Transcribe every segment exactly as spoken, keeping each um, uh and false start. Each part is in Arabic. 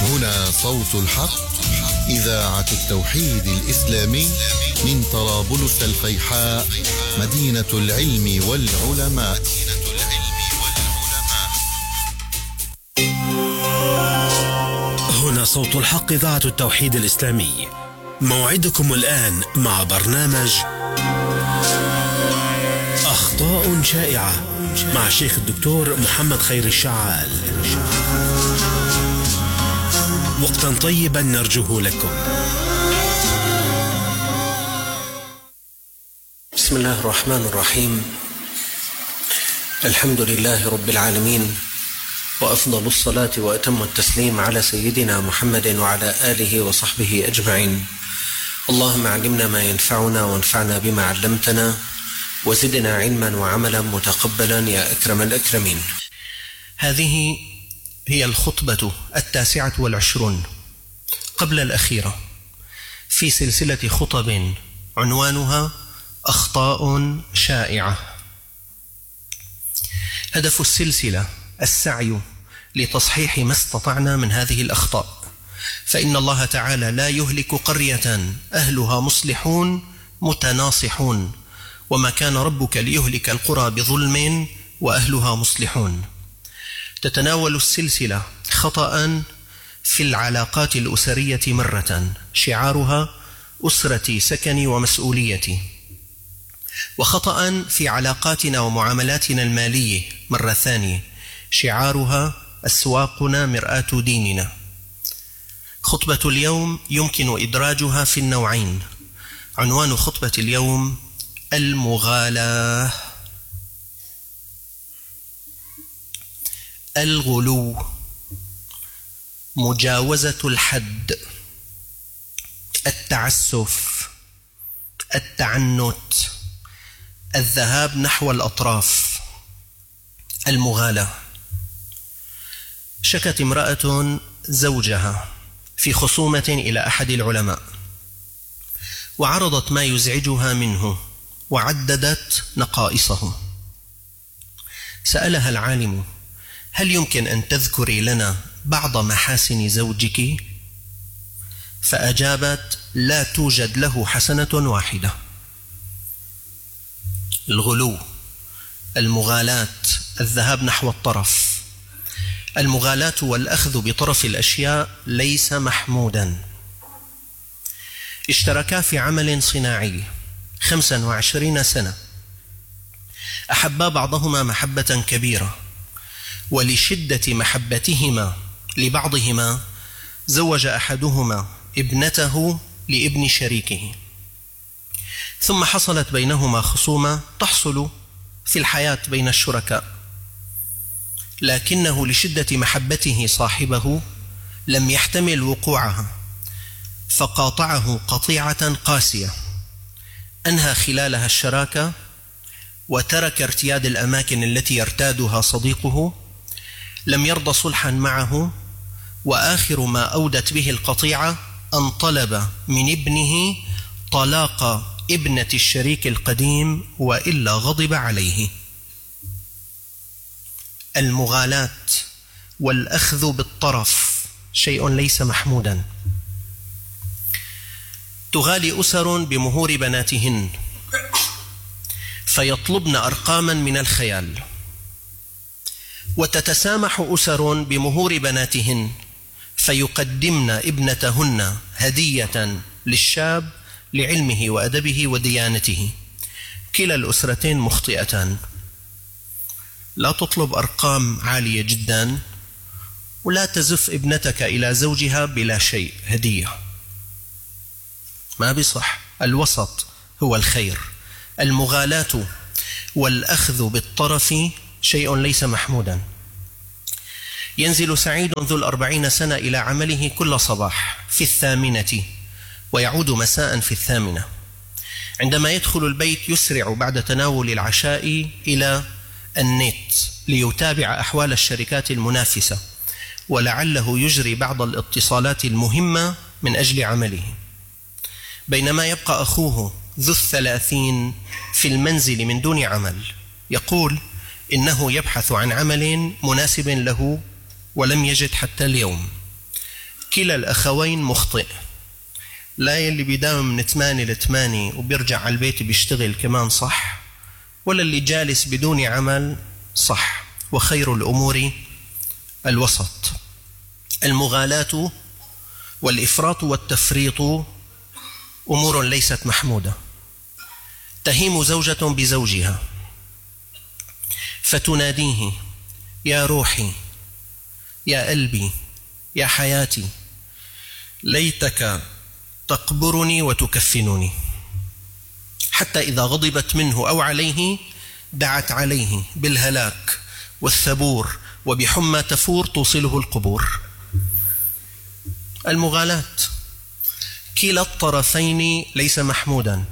هنا صوت الحق، إذاعة التوحيد الإسلامي من طرابلس الفيحاء، مدينة العلم والعلماء. هنا صوت الحق، إذاعة التوحيد الإسلامي. موعدكم الآن مع برنامج أخطاء شائعة مع الشيخ الدكتور محمد خير الشعال. وقتا طيبا نرجوه لكم. بسم الله الرحمن الرحيم. الحمد لله رب العالمين، وأفضل الصلاة وأتم التسليم على سيدنا محمد وعلى آله وصحبه أجمعين. اللهم علمنا ما ينفعنا وانفعنا بما علمتنا، وزدنا علما وعملا متقبلا يا أكرم الأكرمين. هذه هي الخطبة التاسعة والعشرون قبل الأخيرة في سلسلة خطب عنوانها أخطاء شائعة. هدف السلسلة السعي لتصحيح ما استطعنا من هذه الأخطاء، فإن الله تعالى لا يهلك قرية أهلها مصلحون متناصحون، وما كان ربك ليهلك القرى بظلم وأهلها مصلحون. تتناول السلسلة خطأ في العلاقات الأسرية مرة، شعارها أسرتي سكني ومسؤوليتي، وخطأ في علاقاتنا ومعاملاتنا المالية مرة ثانية، شعارها أسواقنا مرآة ديننا. خطبة اليوم يمكن إدراجها في النوعين. عنوان خطبة اليوم المغالاة، الغلو، مجاوزة الحد، التعسف، التعنت، الذهاب نحو الأطراف. المغالاة. شكت امرأة زوجها في خصومة إلى أحد العلماء، وعرضت ما يزعجها منه وعددت نقائصه. سألها العالم: هل يمكن أن تذكري لنا بعض محاسن زوجك؟ فأجابت: لا توجد له حسنة واحدة. الغلو، المغالاة، الذهاب نحو الطرف. المغالاة والأخذ بطرف الأشياء ليس محمودا. اشتركا في عمل صناعي خمسا وعشرين سنة، أحبا بعضهما محبة كبيرة، ولشدة محبتهما لبعضهما زوج أحدهما ابنته لابن شريكه، ثم حصلت بينهما خصومة تحصل في الحياة بين الشركاء، لكنه لشدة محبته صاحبه لم يحتمل وقوعها، فقاطعه قطيعة قاسية، أنهى خلالها الشراكة، وترك ارتياد الأماكن التي يرتادها صديقه، لم يرضى صلحا معه، وآخر ما أودت به القطيعة أن طلب من ابنه طلاق ابنة الشريك القديم، وإلا غضب عليه. المغالاة والأخذ بالطرف شيء ليس محمودا. تغالي أسر بمهور بناتهن فيطلبن أرقاما من الخيال، وتتسامح أسر بمهور بناتهن فيقدمن ابنتهن هدية للشاب لعلمه وأدبه وديانته. كلا الأسرتين مخطئتان. لا تطلب أرقام عالية جدا، ولا تزف ابنتك إلى زوجها بلا شيء هدية، ما بصح. الوسط هو الخير. المغالاة والأخذ بالطرف شيء ليس محمودا. ينزل سعيد ذو الأربعين سنة إلى عمله كل صباح في الثامنة، ويعود مساء في الثامنة. عندما يدخل البيت يسرع بعد تناول العشاء إلى النت ليتابع أحوال الشركات المنافسة، ولعله يجري بعض الاتصالات المهمة من أجل عمله، بينما يبقى أخوه ذو الثلاثين في المنزل من دون عمل، يقول إنه يبحث عن عمل مناسب له ولم يجد حتى اليوم. كلا الأخوين مخطئ. لا يلي بيداوم من ثمانية لثمانية وبيرجع على البيت بيشتغل كمان صح، ولا اللي جالس بدون عمل صح. وخير الأمور الوسط. المغالاة والإفراط والتفريط أمور ليست محمودة. تهيم زوجة بزوجها فتناديه: يا روحي، يا قلبي، يا حياتي، ليتك تقبرني وتكفنني. حتى إذا غضبت منه أو عليه دعت عليه بالهلاك والثبور وبحمى تفور توصله القبور. المغالاة كلا الطرفين ليس محمودا.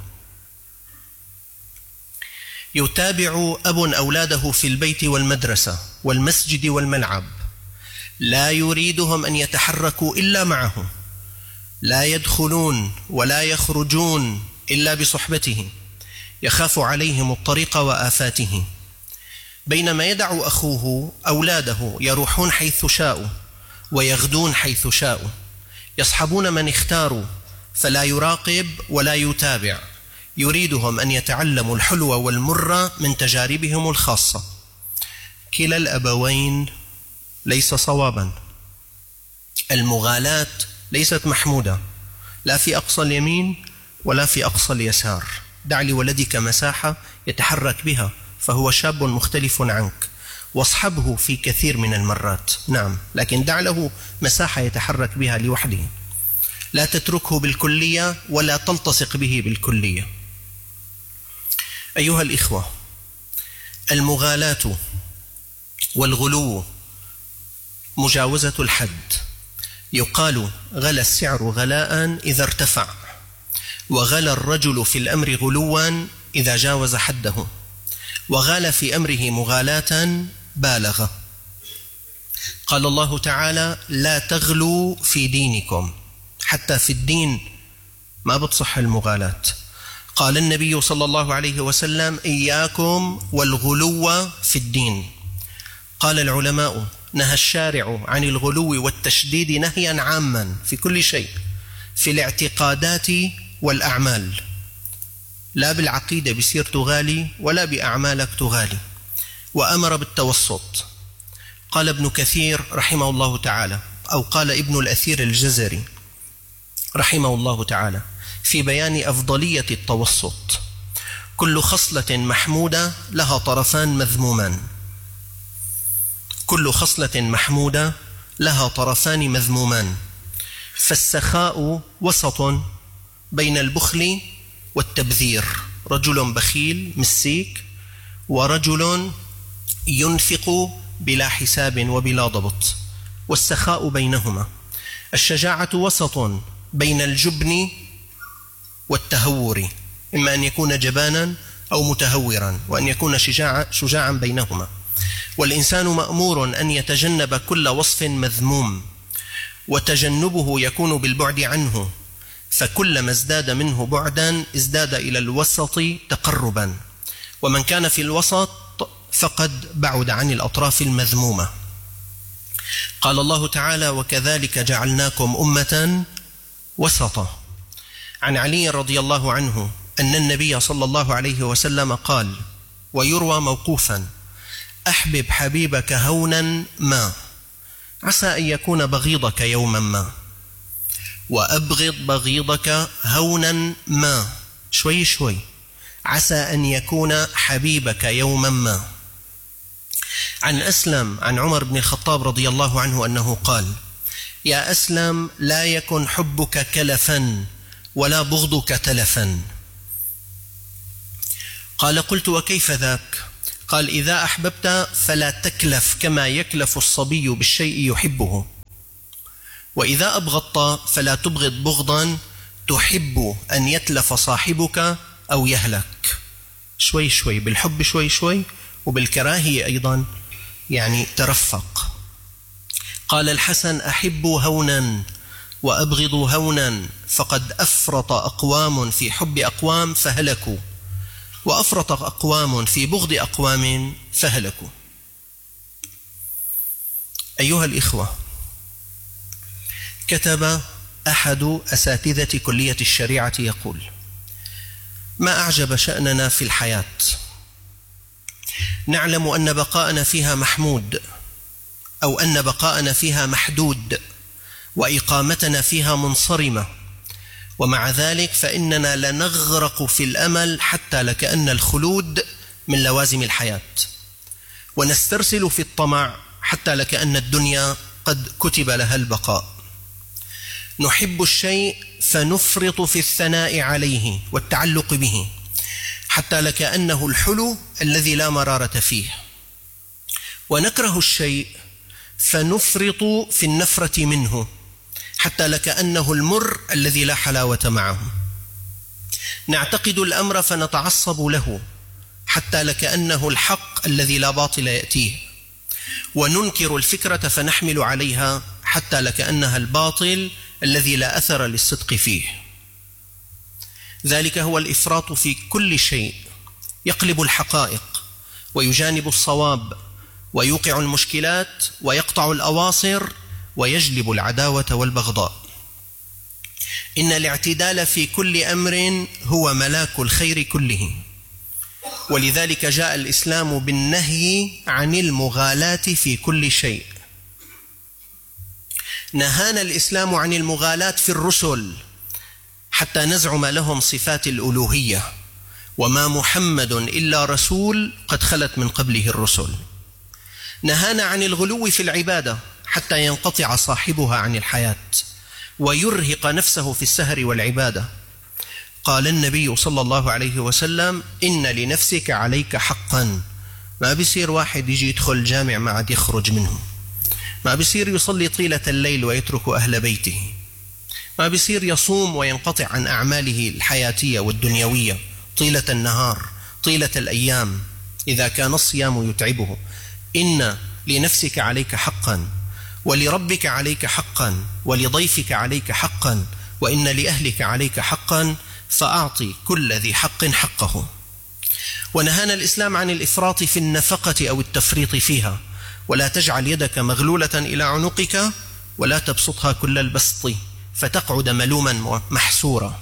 يتابع أب أولاده في البيت والمدرسة والمسجد والملعب، لا يريدهم أن يتحركوا إلا معه، لا يدخلون ولا يخرجون إلا بصحبته، يخاف عليهم الطريق وآفاته. بينما يدع أخوه أولاده يروحون حيث شاءوا ويغدون حيث شاءوا، يصحبون من اختاروا، فلا يراقب ولا يتابع. يريدهم أن يتعلموا الحلو والمر من تجاربهم الخاصة. كلا الأبوين ليس صوابا. المغالاة ليست محمودة، لا في أقصى اليمين ولا في أقصى اليسار. دع لولدك مساحة يتحرك بها، فهو شاب مختلف عنك، واصحبه في كثير من المرات، نعم، لكن دع له مساحة يتحرك بها لوحده. لا تتركه بالكلية ولا تلتصق به بالكلية. أيها الإخوة، المغالاة والغلو مجاوزة الحد. يقال: غلى السعر غلاء إذا ارتفع، وغلى الرجل في الأمر غلوا إذا جاوز حده، وغال في أمره مغالاة بالغ. قال الله تعالى: لا تغلوا في دينكم. حتى في الدين ما بتصح المغالاة. قال النبي صلى الله عليه وسلم: إياكم والغلو في الدين. قال العلماء: نهى الشارع عن الغلو والتشديد نهيا عاما في كل شيء، في الاعتقادات والأعمال. لا بالعقيدة بصير تغالي ولا بأعمالك تغالي. وأمر بالتوسط. قال ابن كثير رحمه الله تعالى، أو قال ابن الأثير الجزري رحمه الله تعالى في بيان أفضلية التوسط: كل خصلة محمودة لها طرفان مذمومان. كل خصلة محمودة لها طرفان مذمومان، فالسخاء وسط بين البخل والتبذير. رجل بخيل مسيك، ورجل ينفق بلا حساب وبلا ضبط، والسخاء بينهما. الشجاعة وسط بين الجبن والتهور، إما أن يكون جبانا أو متهورا، وأن يكون شجاعا, شجاعا بينهما. والإنسان مأمور أن يتجنب كل وصف مذموم، وتجنبه يكون بالبعد عنه، فكلما ازداد منه بعدا ازداد إلى الوسط تقربا، ومن كان في الوسط فقد بعد عن الأطراف المذمومة. قال الله تعالى: وكذلك جعلناكم أمة وسطا. عن علي رضي الله عنه أن النبي صلى الله عليه وسلم قال، ويروى موقوفا: أحبب حبيبك هونا ما، عسى أن يكون بغيضك يوما ما، وأبغض بغيضك هونا ما، شوي شوي، عسى أن يكون حبيبك يوما ما. عن أسلم عن عمر بن الخطاب رضي الله عنه أنه قال: يا أسلم، لا يكن حبك كلفا ولا بغضك تلفا. قال: قلت: وكيف ذاك؟ قال: إذا أحببت فلا تكلف كما يكلف الصبي بالشيء يحبه، وإذا أبغضت فلا تبغض بغضا تحب أن يتلف صاحبك أو يهلك. شوي شوي، بالحب شوي شوي، وبالكراهية أيضا يعني ترفق. قال الحسن: أحبوا هونا وأبغضوا هونا، فقد أفرط أقوام في حب أقوام فهلكوا، وأفرط أقوام في بغض أقوام فهلكوا. أيها الإخوة، كتب أحد أساتذة كلية الشريعة يقول: ما أعجب شأننا في الحياة، نعلم أن بقاءنا فيها محمود أو أن بقاءنا فيها محدود وإقامتنا فيها منصرمة، ومع ذلك فإننا لنغرق في الأمل حتى لكأن الخلود من لوازم الحياة، ونسترسل في الطمع حتى لكأن الدنيا قد كتب لها البقاء. نحب الشيء فنفرط في الثناء عليه والتعلق به حتى لكأنه الحلو الذي لا مرارة فيه، ونكره الشيء فنفرط في النفرة منه حتى لكأنه المر الذي لا حلاوة معه. نعتقد الأمر فنتعصب له حتى لكأنه الحق الذي لا باطل يأتيه، وننكر الفكرة فنحمل عليها حتى لكأنها الباطل الذي لا أثر للصدق فيه. ذلك هو الإفراط في كل شيء، يقلب الحقائق ويجانب الصواب ويوقع المشكلات ويقطع الأواصر ويجلب العداوة والبغضاء. إن الاعتدال في كل أمر هو ملاك الخير كله، ولذلك جاء الإسلام بالنهي عن المغالاة في كل شيء. نهانا الإسلام عن المغالاة في الرسل حتى نزعم لهم صفات الألوهية، وما محمد إلا رسول قد خلت من قبله الرسل. نهانا عن الغلو في العبادة حتى ينقطع صاحبها عن الحياة ويرهق نفسه في السهر والعبادة. قال النبي صلى الله عليه وسلم: إن لنفسك عليك حقا. ما بيصير واحد يجي يدخل الجامع ما عاد يخرج منه، ما بيصير يصلي طيلة الليل ويترك أهل بيته، ما بيصير يصوم وينقطع عن أعماله الحياتية والدنيوية طيلة النهار طيلة الأيام إذا كان الصيام يتعبه. إن لنفسك عليك حقا، ولربك عليك حقا، ولضيفك عليك حقا، وإن لأهلك عليك حقا، فأعطي كل ذي حق حقه. ونهانا الإسلام عن الإفراط في النفقة أو التفريط فيها، ولا تجعل يدك مغلولة إلى عنقك ولا تبسطها كل البسط فتقعد ملوما محسورا.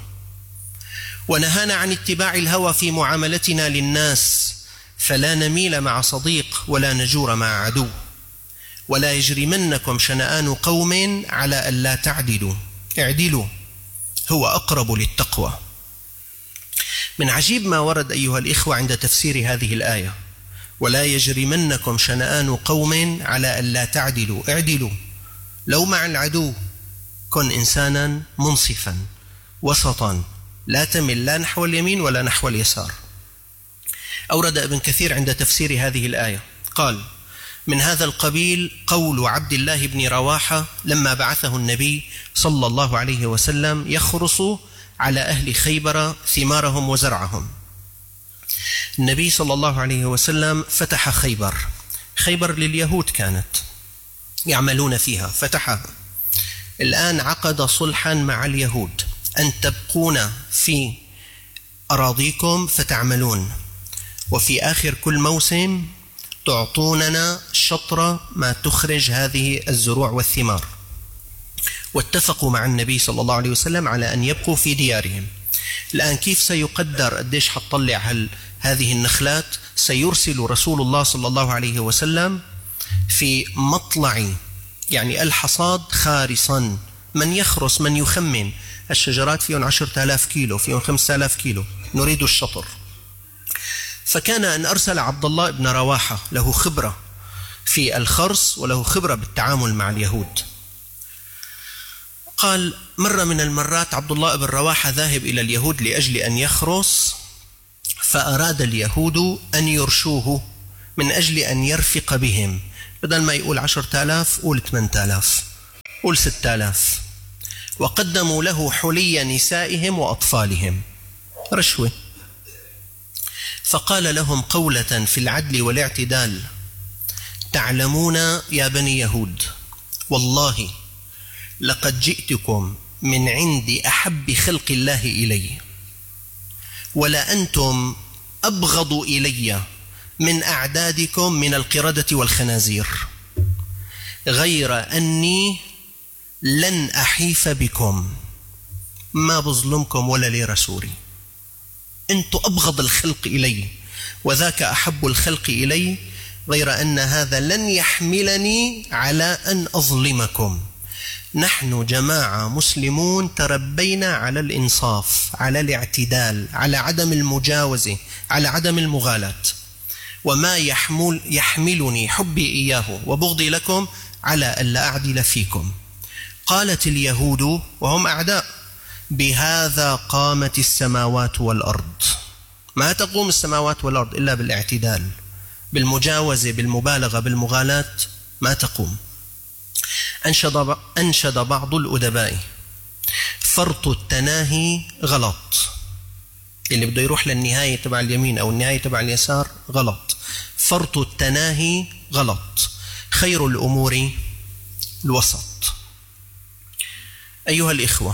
ونهانا عن اتباع الهوى في معاملتنا للناس، فلا نميل مع صديق ولا نجور مع عدو. ولا يجرمنكم شنآن قوم على ألا تعدلوا، اعدلوا هو أقرب للتقوى. من عجيب ما ورد أيها الإخوة عند تفسير هذه الآية: ولا يجرمنكم شنآن قوم على ألا تعدلوا، اعدلوا. لو مع العدو كن إنسانا منصفا وسطا، لا تمل لا نحو اليمين ولا نحو اليسار. أورد ابن كثير عند تفسير هذه الآية قال: من هذا القبيل قول عبد الله بن رواحة لما بعثه النبي صلى الله عليه وسلم يخرص على أهل خيبر ثمارهم وزرعهم. النبي صلى الله عليه وسلم فتح خيبر، خيبر لليهود كانت يعملون فيها، فتحها. الآن عقد صلحا مع اليهود أن تبقون في أراضيكم فتعملون، وفي آخر كل موسم تعطوننا شطر ما تخرج هذه الزروع والثمار. واتفقوا مع النبي صلى الله عليه وسلم على أن يبقوا في ديارهم. الآن كيف سيقدر قديش حتطلع هذه النخلات؟ سيرسل رسول الله صلى الله عليه وسلم في مطلع يعني الحصاد خارصا، من يخرص من يخمن الشجرات فيهم عشرة آلاف كيلو، فيهم خمسة آلاف كيلو، نريد الشطر. فكان أن أرسل عبد الله بن رواحة له خبرة في الخرص وله خبرة بالتعامل مع اليهود. قال: مرة من المرات عبد الله بن رواحة ذاهب إلى اليهود لأجل أن يخرص، فأراد اليهود أن يرشوه من أجل أن يرفق بهم، بدل ما يقول عشرة آلاف قول ثمانية آلاف قول ستة آلاف، وقدموا له حلي نسائهم وأطفالهم، رشوة. فقال لهم قولة في العدل والاعتدال: تعلمون يا بني يهود، والله لقد جئتكم من عند أحب خلق الله إلي، ولا أنتم أبغض إلي من أعدادكم من القردة والخنازير، غير أني لن أحيف بكم، ما بظلمكم ولا لي رسولي، أنتم أبغض الخلق إلي وذاك أحب الخلق إلي، غير أن هذا لن يحملني على أن أظلمكم. نحن جماعة مسلمون تربينا على الإنصاف، على الاعتدال، على عدم المجاوزة، على عدم المغالاة، وما يحمل يحملني حبي إياه وبغضي لكم على ألا أعدل فيكم. قالت اليهود وهم أعداء: بهذا قامت السماوات والأرض. ما تقوم السماوات والأرض إلا بالاعتدال، بالمجاوزة، بالمبالغة، بالمغالاة ما تقوم. أنشد, أنشد بعض الأدباء: فرط التناهي غلط، اللي بده يروح للنهاية تبع اليمين أو النهاية تبع اليسار غلط. فرط التناهي غلط، خير الأمور الوسط. أيها الإخوة،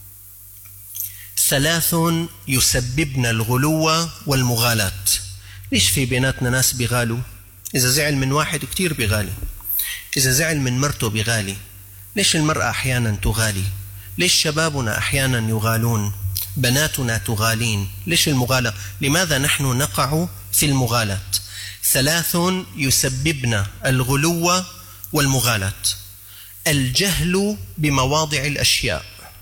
ثلاث يسببن الغلو والمغالاة. ليش في بيناتنا ناس بيغالوا؟ إذا زعل من واحد كتير بيغالي، إذا زعل من مرته بيغالي. ليش المرأة أحيانا تغالي؟ ليش شبابنا أحيانا يغالون؟ بناتنا تغالين. ليش المغالاة؟ لماذا نحن نقع في المغالاة؟ ثلاث يسببن الغلو والمغالاة: الجهل بمواضع الأشياء،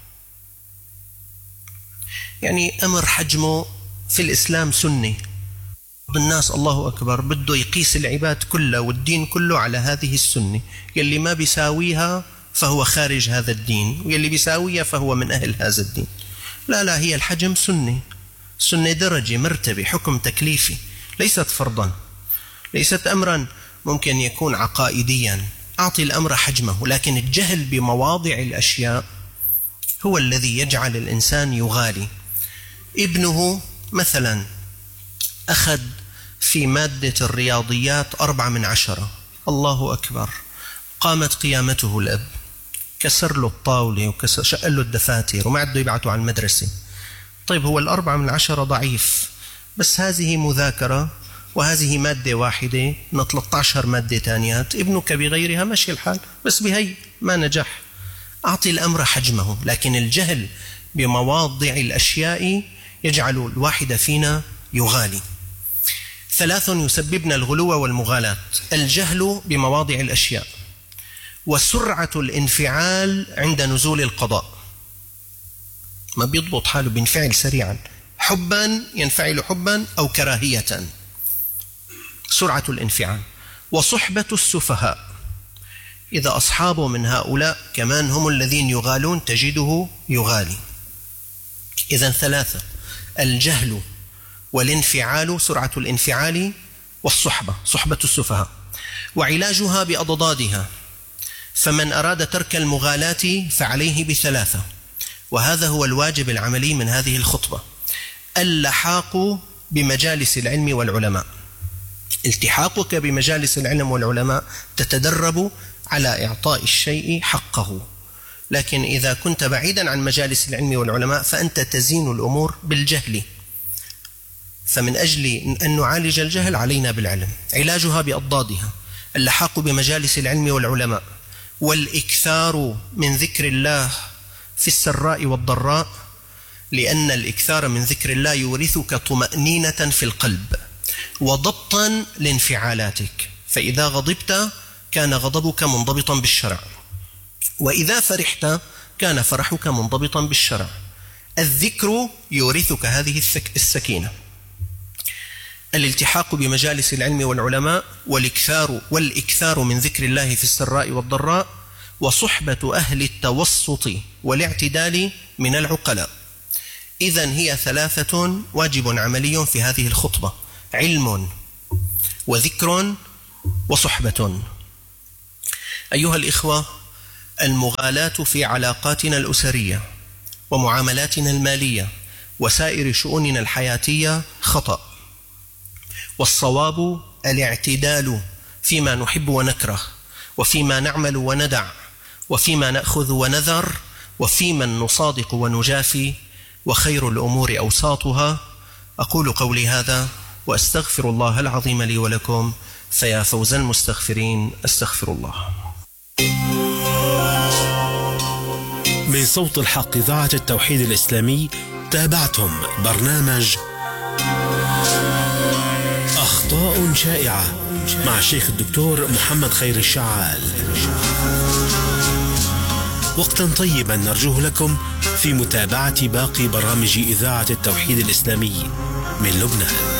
يعني أمر حجمه في الإسلام سنة، بالناس الله أكبر بده يقيس العباد كله والدين كله على هذه السنة، يلي ما بيساويها فهو خارج هذا الدين، ويلي بيساويها فهو من أهل هذا الدين. لا لا، هي الحجم سنة، سنة درجة، مرتبة، حكم تكليفي، ليست فرضا، ليست أمرا ممكن يكون عقائديا. أعطي الأمر حجمه، لكن الجهل بمواضع الأشياء هو الذي يجعل الإنسان يغالي. ابنه مثلا أخذ في مادة الرياضيات أربعة من عشرة، الله أكبر، قامت قيامته. الأب كسر له الطاولة وكسر شق له الدفاتر وما عده يبعته على المدرسة. طيب هو الأربعة من عشرة ضعيف، بس هذه مذاكرة وهذه مادة واحدة من ثلاثة عشر مادة تانيات، ابنك بغيرها ماشي الحال، بس بهي ما نجح. أعطي الأمر حجمه، لكن الجهل بمواضع الأشياء يجعل الواحد فينا يغالي. ثلاث يسببن الغلو والمغالاة: الجهل بمواضع الأشياء، وسرعة الانفعال عند نزول القضاء، ما بيضبط حاله، بينفعل سريعا، حبا ينفعل حبا أو كراهية، سرعة الانفعال. وصحبة السفهاء، إذا أصحابه من هؤلاء كمان هم الذين يغالون تجده يغالي. إذن ثلاثة: الجهل والانفعال، سرعة الانفعال، والصحبة، صحبة السفهاء. وعلاجها بأضدادها، فمن أراد ترك المغالاة فعليه بثلاثة، وهذا هو الواجب العملي من هذه الخطبة: اللحاق بمجالس العلم والعلماء. التحاقك بمجالس العلم والعلماء تتدرب على إعطاء الشيء حقه، لكن إذا كنت بعيدا عن مجالس العلم والعلماء فأنت تزين الأمور بالجهل. فمن أجل أن نعالج الجهل علينا بالعلم. علاجها بأضدادها: اللحاق بمجالس العلم والعلماء، والإكثار من ذكر الله في السراء والضراء، لأن الإكثار من ذكر الله يورثك طمأنينة في القلب وضبطا لانفعالاتك، فإذا غضبت كان غضبك منضبطا بالشرع، وإذا فرحت كان فرحك منضبطا بالشرع. الذكر يورثك هذه السكينة. الالتحاق بمجالس العلم والعلماء، والإكثار والإكثار من ذكر الله في السراء والضراء، وصحبة أهل التوسط والاعتدال من العقلاء. إذن هي ثلاثة واجب عملي في هذه الخطبة: علم وذكر وصحبة. أيها الإخوة، المغالاة في علاقاتنا الأسرية ومعاملاتنا المالية وسائر شؤوننا الحياتية خطأ، والصواب الاعتدال فيما نحب ونكره، وفيما نعمل وندع، وفيما نأخذ ونذر، وفيما نصادق ونجافي، وخير الأمور أوساطها. أقول قولي هذا وأستغفر الله العظيم لي ولكم، فيا فوز المستغفرين، أستغفر الله. من صوت الحق إذاعة التوحيد الإسلامي تابعتم برنامج أخطاء شائعة مع الشيخ الدكتور محمد خير الشعال. وقتا طيبا نرجوه لكم في متابعة باقي برامج إذاعة التوحيد الإسلامي من لبنان.